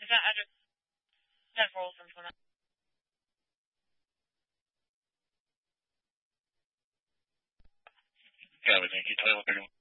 Is that address 10 for Olsen 29? Copy, thank you. Toilet 31.